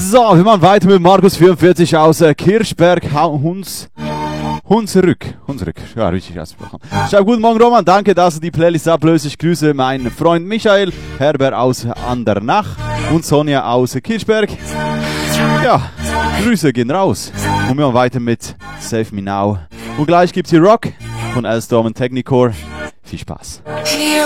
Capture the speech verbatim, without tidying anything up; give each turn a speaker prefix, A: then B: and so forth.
A: So, wir machen weiter mit Markus vierundvierzig aus äh, Kirchberg, ha Huns, Hunsrück. Hunsrück, ja, richtig ausgesprochen. Schau, guten Morgen, Roman, danke, dass du die Playlist ablöst. Ich grüße meinen Freund Michael, Herbert aus Andernach und Sonja aus Kirchberg. Ja, Grüße gehen raus. Und wir machen weiter mit Save Me Now. Und gleich gibt's hier Rock von Alstorm und Technicore. Viel Spaß.
B: Here